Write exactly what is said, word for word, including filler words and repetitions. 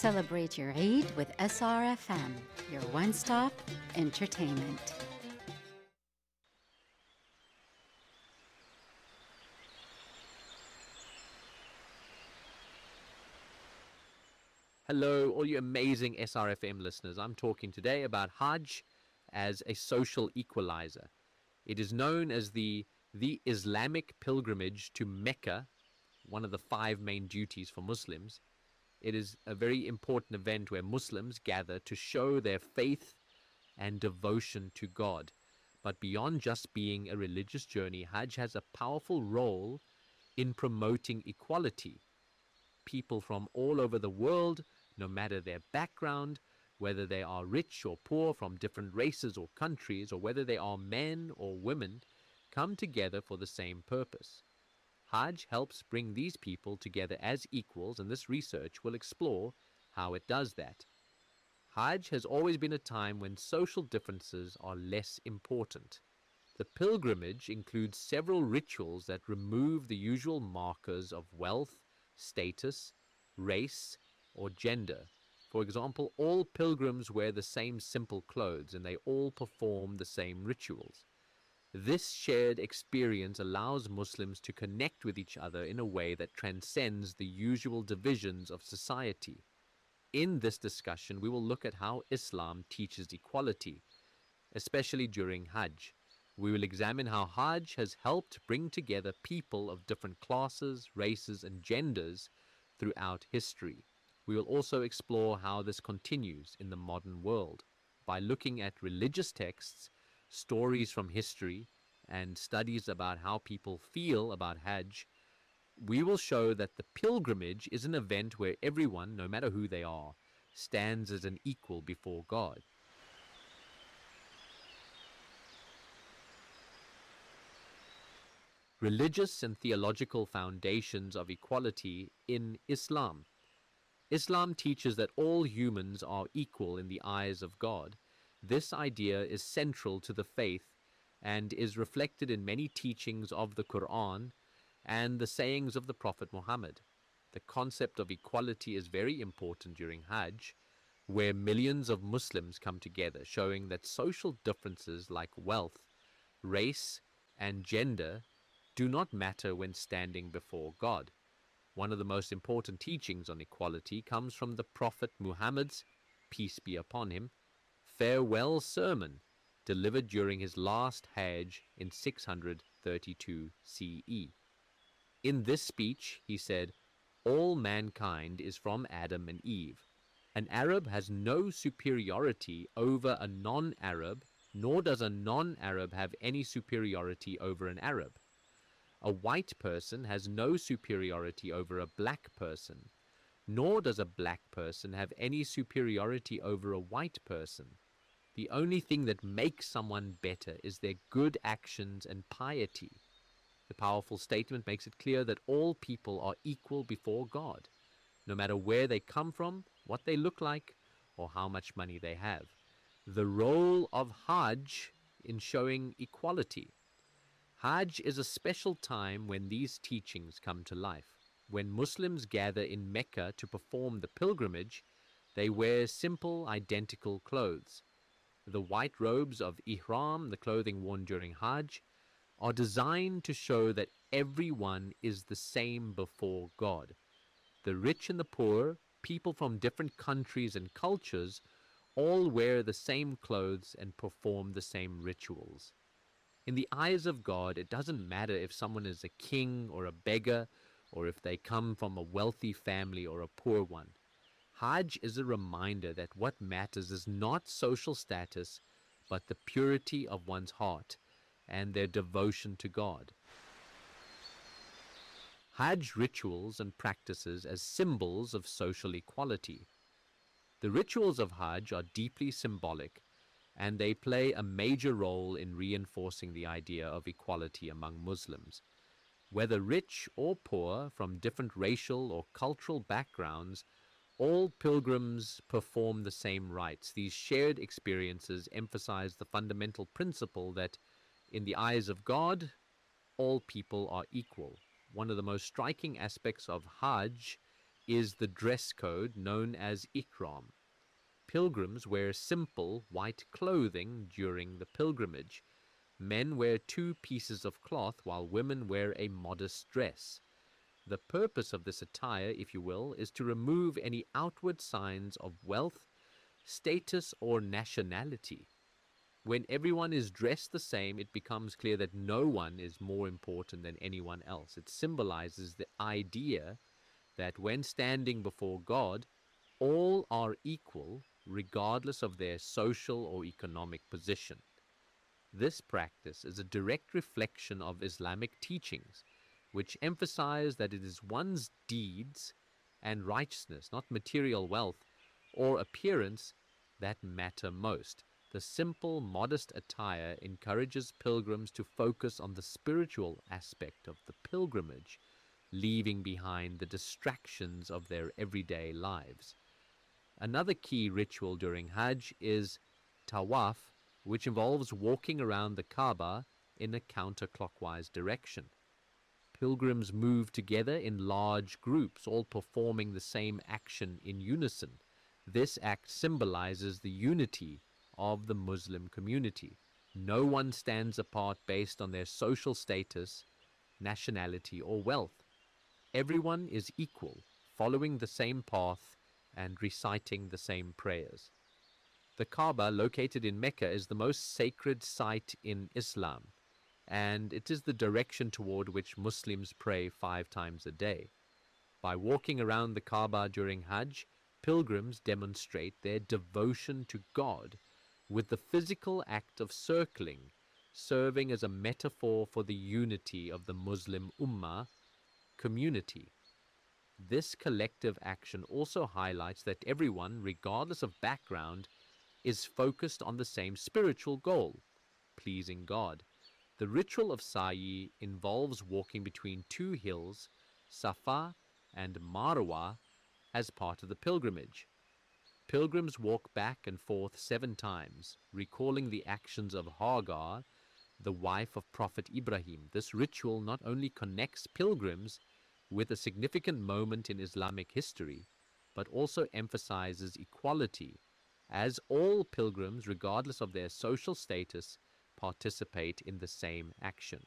Celebrate your Eid with S R F M, your one-stop entertainment. Hello, all you amazing S R F M listeners. I'm talking today about Hajj as a social equalizer. It is known as the, the Islamic pilgrimage to Mecca, one of the five main duties for Muslims. It is a very important event where Muslims gather to show their faith and devotion to God. But beyond just being a religious journey, Hajj has a powerful role in promoting equality. People from all over the world, no matter their background, whether they are rich or poor, from different races or countries, or whether they are men or women, come together for the same purpose. Hajj helps bring these people together as equals, and this research will explore how it does that. Hajj has always been a time when social differences are less important. The pilgrimage includes several rituals that remove the usual markers of wealth, status, race, or gender. For example, all pilgrims wear the same simple clothes and they all perform the same rituals. This shared experience allows Muslims to connect with each other in a way that transcends the usual divisions of society. In this discussion, we will look at how Islam teaches equality, especially during Hajj. We will examine how Hajj has helped bring together people of different classes, races, and genders throughout history. We will also explore how this continues in the modern world by looking at religious texts, stories from history, and studies about how people feel about Hajj. We will show that the pilgrimage is an event where everyone, no matter who they are, stands as an equal before God. Religious and theological foundations of equality in Islam. Islam teaches that all humans are equal in the eyes of God. This idea is central to the faith and is reflected in many teachings of the Quran and the sayings of the Prophet Muhammad. The concept of equality is very important during Hajj, where millions of Muslims come together, showing that social differences like wealth, race, and gender do not matter when standing before God. One of the most important teachings on equality comes from the Prophet Muhammad's, peace be upon him, farewell sermon delivered during his last Hajj in six hundred thirty-two C E. In this speech, he said, "All mankind is from Adam and Eve. An Arab has no superiority over a non-Arab, nor does a non-Arab have any superiority over an Arab. A white person has no superiority over a black person, nor does a black person have any superiority over a white person. The only thing that makes someone better is their good actions and piety." The powerful statement makes it clear that all people are equal before God, no matter where they come from, what they look like, or how much money they have. The role of Hajj in showing equality. Hajj is a special time when these teachings come to life. When Muslims gather in Mecca to perform the pilgrimage, they wear simple, identical clothes. The white robes of Ihram, the clothing worn during Hajj, are designed to show that everyone is the same before God. The rich and the poor, people from different countries and cultures, all wear the same clothes and perform the same rituals. In the eyes of God, it doesn't matter if someone is a king or a beggar, or if they come from a wealthy family or a poor one. Hajj is a reminder that what matters is not social status, but the purity of one's heart and their devotion to God. Hajj rituals and practices as symbols of social equality. The rituals of Hajj are deeply symbolic, and they play a major role in reinforcing the idea of equality among Muslims. Whether rich or poor, from different racial or cultural backgrounds, all pilgrims perform the same rites. These shared experiences emphasize the fundamental principle that, in the eyes of God, all people are equal. One of the most striking aspects of Hajj is the dress code known as ikram. Pilgrims wear simple white clothing during the pilgrimage. Men wear two pieces of cloth while women wear a modest dress. The purpose of this attire, if you will, is to remove any outward signs of wealth, status, or nationality. When everyone is dressed the same, it becomes clear that no one is more important than anyone else. It symbolizes the idea that when standing before God, all are equal regardless of their social or economic position. This practice is a direct reflection of Islamic teachings, which emphasize that it is one's deeds and righteousness, not material wealth or appearance, that matter most. The simple, modest attire encourages pilgrims to focus on the spiritual aspect of the pilgrimage, leaving behind the distractions of their everyday lives. Another key ritual during Hajj is tawaf, which involves walking around the Kaaba in a counterclockwise direction. Pilgrims move together in large groups, all performing the same action in unison. This act symbolizes the unity of the Muslim community. No one stands apart based on their social status, nationality, or wealth. Everyone is equal, following the same path and reciting the same prayers. The Kaaba, located in Mecca, is the most sacred site in Islam, and it is the direction toward which Muslims pray five times a day. By walking around the Kaaba during Hajj, pilgrims demonstrate their devotion to God, with the physical act of circling serving as a metaphor for the unity of the Muslim Ummah community. This collective action also highlights that everyone, regardless of background, is focused on the same spiritual goal, pleasing God. The ritual of Sa'i involves walking between two hills, Safa and Marwa, as part of the pilgrimage. Pilgrims walk back and forth seven times, recalling the actions of Hagar, the wife of Prophet Ibrahim. This ritual not only connects pilgrims with a significant moment in Islamic history, but also emphasizes equality, as all pilgrims, regardless of their social status, participate in the same action.